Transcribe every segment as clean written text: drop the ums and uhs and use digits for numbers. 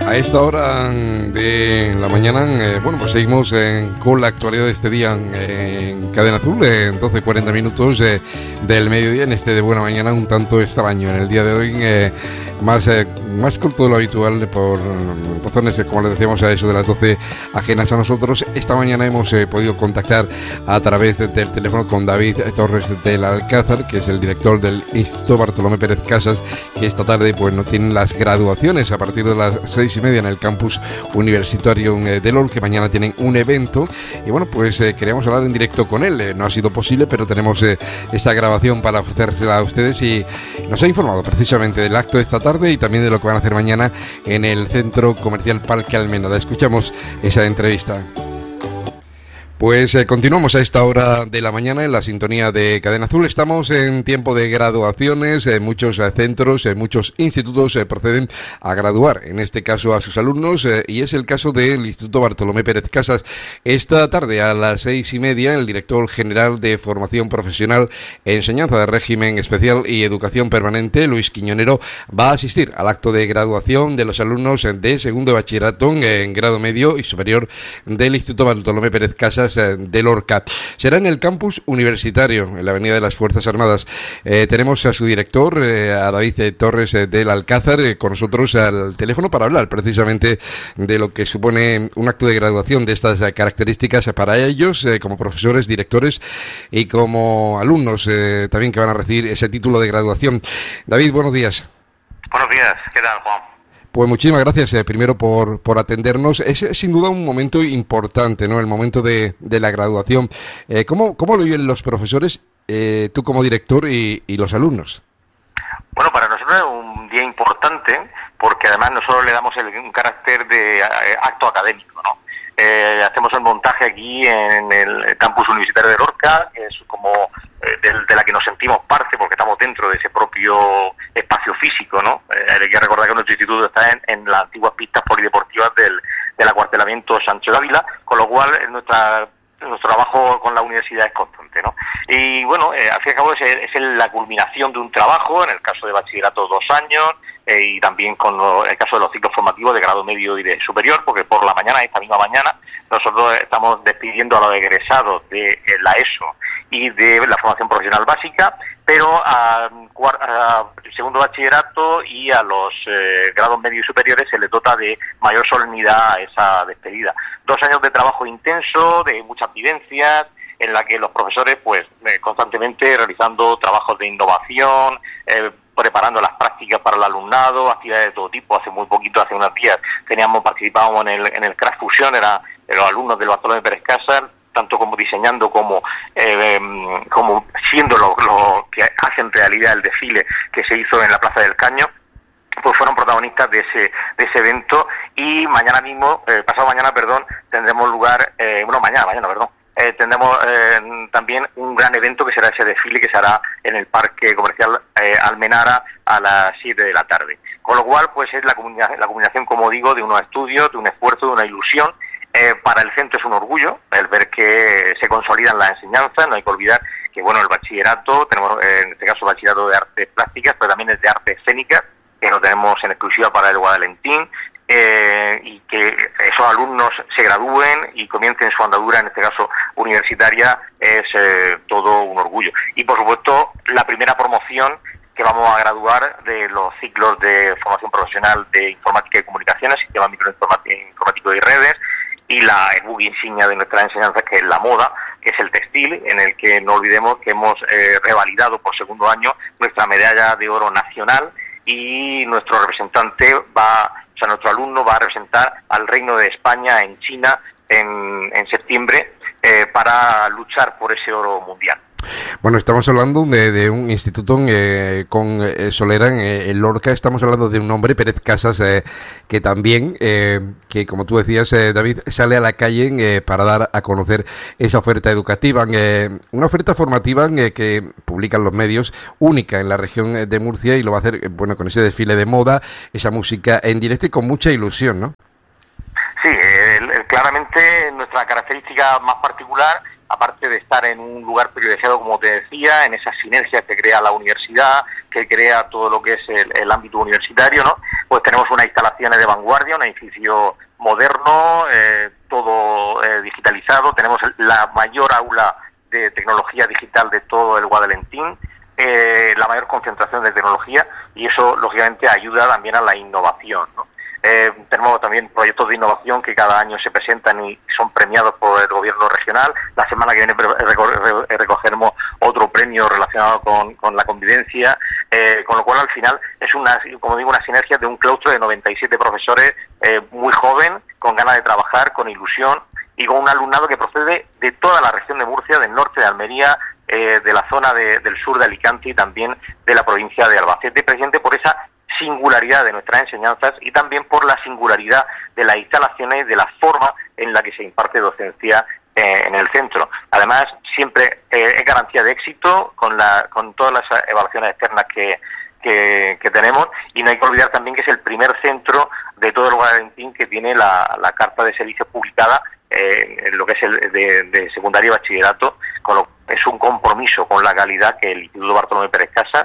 A esta hora de la mañana, pues seguimos con la actualidad de este día en Cadena Azul, 12:40 minutos del mediodía, en este de buena mañana un tanto extraño. En el día de hoy, más corto de lo habitual, por razones, como les decíamos, a eso de las 12 ajenas a nosotros. Esta mañana hemos podido contactar a través del teléfono con David Torres del Alcázar, que es el director del Instituto Bartolomé Pérez Casas, que esta tarde pues no tienen las graduaciones a partir de las 6:30 en el campus universitario de Lorca, que mañana tienen un evento. Y bueno, pues queríamos hablar en directo con él. No ha sido posible, pero tenemos esa grabación para ofrecérsela a ustedes, y nos ha informado precisamente del acto de esta tarde y también de lo que van a hacer mañana en el Centro Comercial Parque Almenara. Escuchamos esa entrevista. Pues continuamos a esta hora de la mañana en la sintonía de Cadena Azul. Estamos en tiempo de graduaciones. Muchos centros, muchos institutos proceden a graduar, en este caso a sus alumnos, y es el caso del Instituto Bartolomé Pérez Casas. Esta tarde a las 6:30, el director general de Formación Profesional, Enseñanza de Régimen Especial y Educación Permanente, Luis Quiñonero, va a asistir al acto de graduación de los alumnos de segundo de bachillerato en grado medio y superior del Instituto Bartolomé Pérez Casas de Lorca. Será en el campus universitario, en la Avenida de las Fuerzas Armadas. Tenemos a su director, a David Torres del Alcázar, con nosotros al teléfono para hablar precisamente de lo que supone un acto de graduación de estas características para ellos, como profesores, directores y como alumnos también que van a recibir ese título de graduación. David, buenos días. Buenos días, ¿qué tal, Juan? Pues muchísimas gracias, primero por atendernos. Es sin duda un momento importante, ¿no? El momento de la graduación. ¿Cómo lo viven los profesores, tú como director y los alumnos? Bueno, para nosotros es un día importante porque además nosotros le damos un carácter de acto académico, ¿no? Hacemos el montaje aquí en el campus universitario de Lorca, que es como de la que nos sentimos parte porque estamos dentro de ese propio espacio físico, ¿no? Hay que recordar que nuestro instituto está en las antiguas pistas polideportivas del acuartelamiento Sancho de Ávila, con lo cual nuestro trabajo con la universidad es constante, ¿no? Y bueno, al fin y al cabo es la culminación de un trabajo, en el caso de bachillerato 2 años, y también el caso de los ciclos formativos de grado medio y de superior, porque por la mañana, esta misma mañana, nosotros estamos despidiendo a los egresados de la ESO y de la formación profesional básica, pero a segundo bachillerato y a los grados medios y superiores se les dota de mayor solemnidad a esa despedida. 2 años de trabajo intenso, de muchas vivencias, en la que los profesores pues constantemente realizando trabajos de innovación, preparando las prácticas para el alumnado, actividades de todo tipo. Hace muy poquito, hace unos días, participábamos en el Craft Fusion, era los alumnos del Bartolomé Pérez Casas, tanto como diseñando como siendo lo que hacen realidad el desfile que se hizo en la Plaza del Caño, pues fueron protagonistas de ese evento. Y pasado mañana, tendremos lugar, tendremos también un gran evento que será ese desfile que se hará en el Parque Comercial Almenara a las 7 de la tarde. Con lo cual, pues es la combinación, como digo, de unos estudios, de un esfuerzo, de una ilusión. Para el centro es un orgullo el ver que se consolidan las enseñanzas. No hay que olvidar que el bachillerato, tenemos en este caso bachillerato de artes plásticas, pero también es de artes escénicas, que lo tenemos en exclusiva para el Guadalentín, y que esos alumnos se gradúen y comiencen su andadura, en este caso universitaria, es todo un orgullo. Y por supuesto, la primera promoción que vamos a graduar de los ciclos de formación profesional de informática y comunicaciones, sistema microinformático y redes, y el buque insignia de nuestras enseñanzas, que es la moda, que es el textil, en el que no olvidemos que hemos revalidado por segundo año nuestra medalla de oro nacional, y nuestro alumno va a representar al Reino de España en China en septiembre, para luchar por ese oro mundial. Bueno, estamos hablando de un instituto con solera en Lorca. Estamos hablando de un hombre, Pérez Casas, que también, que como tú decías, David, sale a la calle para dar a conocer esa oferta educativa, una oferta formativa que publican los medios, única en la región de Murcia, y lo va a hacer con ese desfile de moda, esa música en directo y con mucha ilusión, ¿no? Sí, claramente nuestra característica más particular aparte de estar en un lugar privilegiado, como te decía, en esas sinergias que crea la universidad, que crea todo lo que es el ámbito universitario, ¿no? Pues tenemos unas instalaciones de vanguardia, un edificio moderno, todo digitalizado, tenemos la mayor aula de tecnología digital de todo el Guadalentín, la mayor concentración de tecnología, y eso lógicamente ayuda también a la innovación, ¿no? Tenemos también proyectos de innovación que cada año se presentan y son premiados por el gobierno regional. La semana que viene recogeremos otro premio relacionado con la convivencia, con lo cual al final es una sinergia de un claustro de 97 profesores muy joven, con ganas de trabajar, con ilusión, y con un alumnado que procede de toda la región de Murcia, del norte de Almería, de la zona del sur de Alicante y también de la provincia de Albacete, precisamente por esa singularidad de nuestras enseñanzas y también por la singularidad de las instalaciones, de la forma en la que se imparte docencia en el centro. Además, siempre es garantía de éxito con todas las evaluaciones externas que tenemos, y no hay que olvidar también que es el primer centro de todo el Guadalentín que tiene la carta de servicios publicada en lo que es el de secundaria y bachillerato, es un compromiso con la calidad que el Instituto Bartolomé Pérez Casas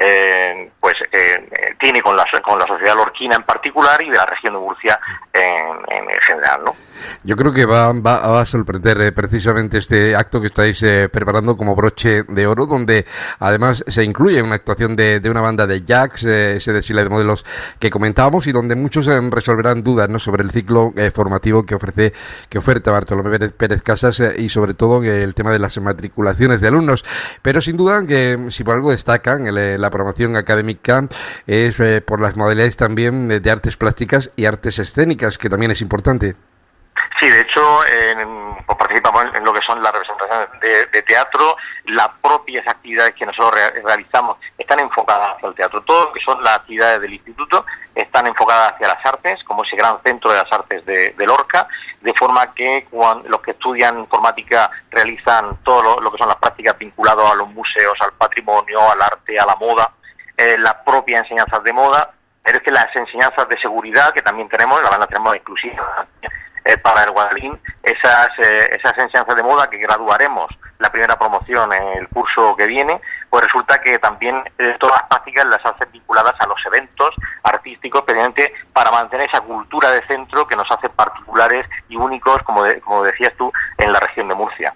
tiene con la sociedad lorquina en particular y de la región de Murcia en general, ¿no? Yo creo que va a sorprender precisamente este acto que estáis preparando como broche de oro, donde además se incluye una actuación de una banda de jazz, ese desfile de modelos que comentábamos, y donde muchos resolverán dudas, ¿no?, sobre el ciclo formativo que oferta Bartolomé Pérez Casas, y sobre todo el tema de las matriculaciones de alumnos. Pero sin duda que si por algo destacan la promoción académica es por las modalidades también de artes plásticas y artes escénicas, que también es importante. Sí, de hecho, pues participamos en lo que son las representaciones de teatro. Las propias actividades que nosotros realizamos están enfocadas hacia el teatro. Todo lo que son las actividades del instituto están enfocadas hacia las artes, como ese gran centro de las artes de Lorca, de forma que los que estudian informática realizan todo lo que son las prácticas vinculadas a los museos, al patrimonio, al arte, a la moda, las propias enseñanzas de moda, pero es que las enseñanzas de seguridad, que también tenemos, la tenemos exclusiva para el Guadalín, esas enseñanzas de moda que graduaremos la primera promoción en el curso que viene, pues resulta que también todas las prácticas las hacen vinculadas a los eventos artísticos, precisamente para mantener esa cultura de centro que nos hace particulares y únicos, como decías tú, en la región de Murcia.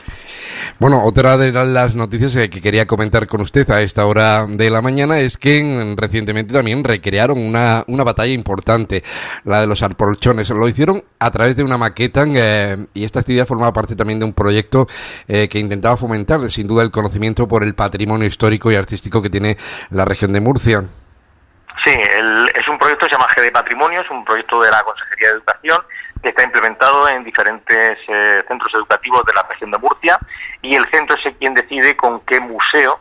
Bueno, otra de las noticias que quería comentar con usted a esta hora de la mañana es que recientemente también recrearon una batalla importante, la de los arpolchones. Lo hicieron a través de una maqueta, y esta actividad formaba parte también de un proyecto que intentaba fomentar sin duda el conocimiento por el patrimonio histórico y artístico que tiene la región de Murcia. Sí, es un proyecto que se llama GD Patrimonio, es un proyecto de la Consejería de Educación que está implementado en diferentes centros educativos de la región de Murcia, y el centro es quien decide con qué museo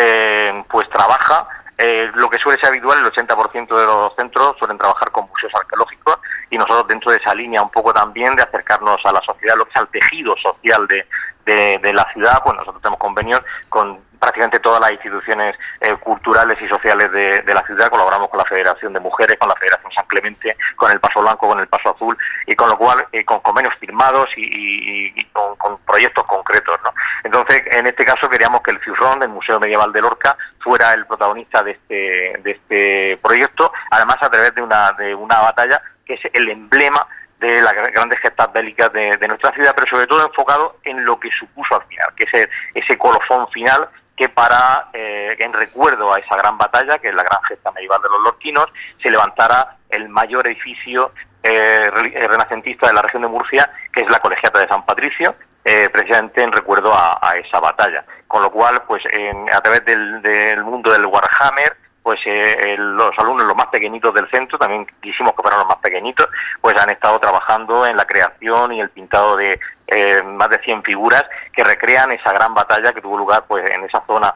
pues trabaja. Lo que suele ser habitual, el 80% de los centros suelen trabajar con museos arqueológicos, y nosotros dentro de esa línea un poco también de acercarnos a la sociedad, lo que es al tejido social de la ciudad, pues nosotros tenemos convenios con prácticamente todas las instituciones culturales y sociales de la ciudad. Colaboramos con la Federación de Mujeres, con la Federación San Clemente, con el Paso Blanco, con el Paso Azul, y con lo cual con convenios firmados y con proyectos concretos, ¿no? Entonces, en este caso queríamos que el CIUSRON del Museo Medieval de Lorca fuera el protagonista de este proyecto, además a través de una batalla que es el emblema de las grandes gestas bélicas de nuestra ciudad, pero sobre todo enfocado en lo que supuso al final, que es ese colofón final que en recuerdo a esa gran batalla, que es la gran gesta medieval de los lorquinos, se levantara el mayor edificio renacentista de la región de Murcia, que es la Colegiata de San Patricio, precisamente en recuerdo a esa batalla. Con lo cual, pues a través del mundo del Warhammer, pues los alumnos, los más pequeñitos del centro, también quisimos que fueran los más pequeñitos, pues han estado trabajando en la creación y el pintado de más de 100 figuras que recrean esa gran batalla que tuvo lugar pues en esa zona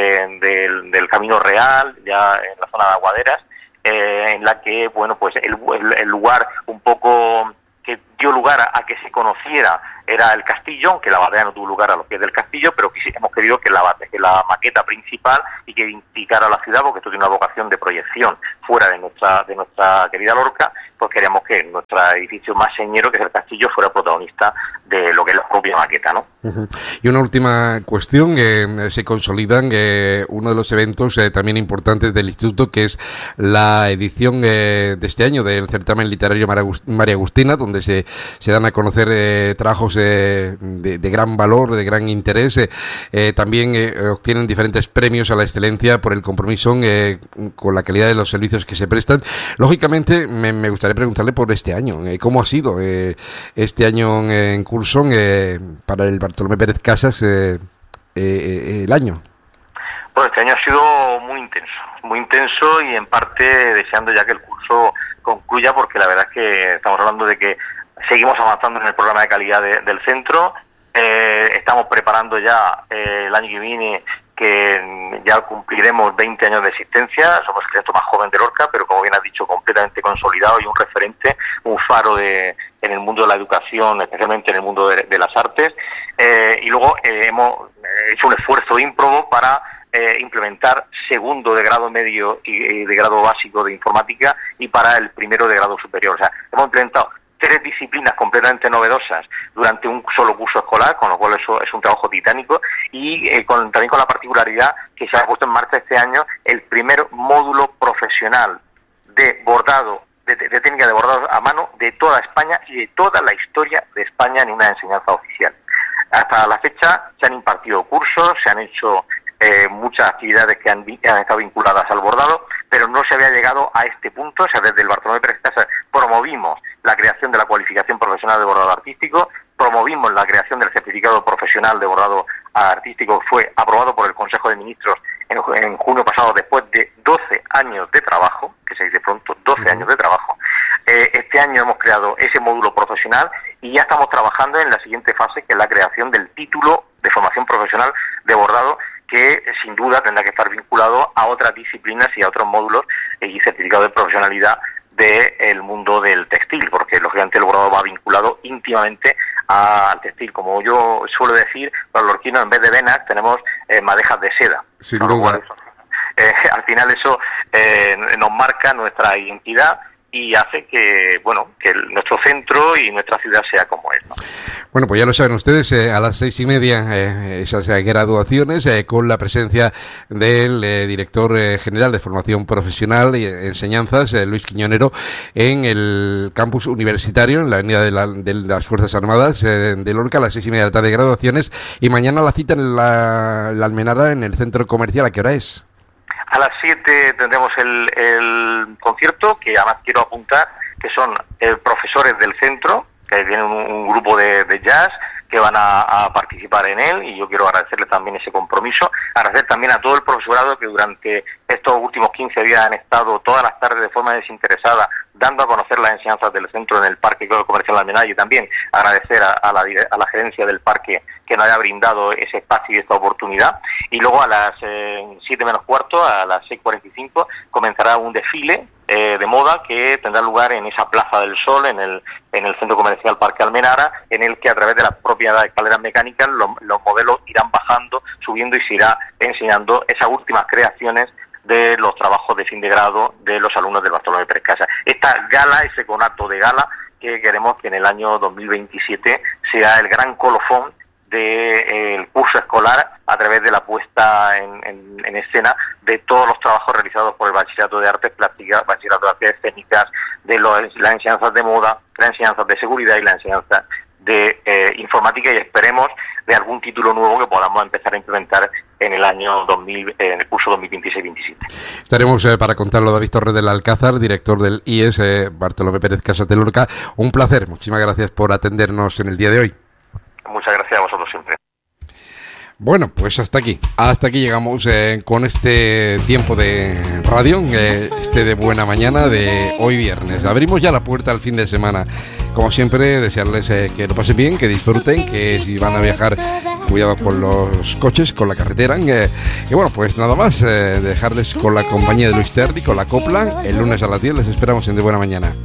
del Camino Real, ya en la zona de Aguaderas, en la que, bueno, pues el lugar un poco que dio lugar a que se conociera era el castillo, aunque la batalla no tuvo lugar a los pies del castillo, pero hemos querido que la maqueta principal y que indicara la ciudad, porque esto tiene una vocación de proyección fuera de nuestra querida Lorca, pues queríamos que nuestro edificio más señero, que es el castillo, fuera protagonista de lo que es la propia maqueta, ¿no? Uh-huh. Y una última cuestión, se consolidan uno de los eventos también importantes del Instituto, que es la edición de este año del certamen literario María Agustina, donde se dan a conocer trabajos de gran valor, de gran interés. También obtienen diferentes premios a la excelencia por el compromiso con la calidad de los servicios que se prestan. Lógicamente, me gustaría preguntarle por este año. ¿Cómo ha sido este año en curso para el Bartolomé Pérez Casas el año? Pues este año ha sido muy intenso y en parte deseando ya que el curso concluya, porque la verdad es que estamos hablando de que seguimos avanzando en el programa de calidad del centro. Estamos preparando ya el año que viene, que ya cumpliremos 20 años de existencia. Somos el centro más joven de Lorca, pero como bien has dicho, completamente consolidado y un referente, un faro en el mundo de la educación, especialmente en el mundo de las artes. Y luego hemos hecho un esfuerzo ímprobo para implementar segundo de grado medio y de grado básico de informática, y para el primero de grado superior. O sea, hemos implementado 3 disciplinas completamente novedosas durante un solo curso escolar, con lo cual eso es un trabajo titánico, y también con la particularidad que se ha puesto en marcha este año el primer módulo profesional de bordado, de técnica de bordado a mano de toda España y de toda la historia de España en una enseñanza oficial. Hasta la fecha se han impartido cursos, se han hecho muchas actividades que han estado vinculadas al bordado, pero no se había llegado a este punto. O sea, desde el Bartolomé Pérez Casas promovimos la creación de la cualificación profesional de bordado artístico, promovimos la creación del certificado profesional de bordado artístico, que fue aprobado por el Consejo de Ministros en junio pasado, después de 12 años de trabajo, que se dice pronto, 12 años de trabajo. Este año hemos creado ese módulo profesional y ya estamos trabajando en la siguiente fase, que es la creación del título de formación profesional de bordado, que sin duda tendrá que estar vinculado a otras disciplinas y a otros módulos y certificados de profesionalidad del mundo del textil, porque lógicamente el bordado va vinculado íntimamente al textil. Como yo suelo decir, para los lorquinos, en vez de venas tenemos madejas de seda. Sin duda. Al final eso nos marca nuestra identidad y hace que nuestro centro y nuestra ciudad sea como es, ¿no? Bueno, pues ya lo saben ustedes, a las 6:30 esas graduaciones con la presencia del director general de Formación Profesional y Enseñanzas, Luis Quiñonero, en el campus universitario, en la avenida de las Fuerzas Armadas de Lorca, a las 6:30 de la tarde, graduaciones, y mañana la cita en la Almenara, en el centro comercial. ¿A qué hora es? A las 7 tendremos el concierto, que además quiero apuntar que son profesores del centro, que tienen un grupo de jazz que van a participar en él, y yo quiero agradecerle también ese compromiso, agradecer también a todo el profesorado que durante estos últimos 15 días han estado todas las tardes de forma desinteresada dando a conocer las enseñanzas del centro en el Parque Comercial de Almenara, y también agradecer a la gerencia del parque que nos haya brindado ese espacio y esta oportunidad. Y luego a las 7 menos cuarto, a las 6:45, comenzará un desfile de moda que tendrá lugar en esa Plaza del Sol, en el Centro Comercial Parque Almenara, en el que a través de las propias escaleras mecánicas los modelos irán bajando, subiendo, y se irá enseñando esas últimas creaciones de los trabajos de fin de grado de los alumnos del Bartolomé Pérez Casas. Esta gala, ese conato de gala, que queremos que en el año 2027 sea el gran colofón del curso escolar, a través de la puesta en escena de todos los trabajos realizados por el Bachillerato de Artes Plásticas, Bachillerato de Artes Escénicas, de las enseñanzas de moda, las enseñanzas de seguridad y la enseñanza de informática, y esperemos de algún título nuevo que podamos empezar a implementar en el año en el curso 2026-27. Estaremos para contarlo David Torres del Alcázar, director del IES Bartolomé Pérez Casas de Lorca. Un placer, muchísimas gracias por atendernos en el día de hoy. Muchas gracias a vosotros siempre. Bueno, pues hasta aquí llegamos con este tiempo de radio, de buena mañana de hoy viernes. Abrimos ya la puerta al fin de semana. Como siempre, desearles que lo pasen bien, que disfruten, que si van a viajar, cuidado con los coches, con la carretera. Y bueno, pues nada más, dejarles con la compañía de Luis Terry, con la copla. El lunes a las 10 les esperamos en De Buena Mañana.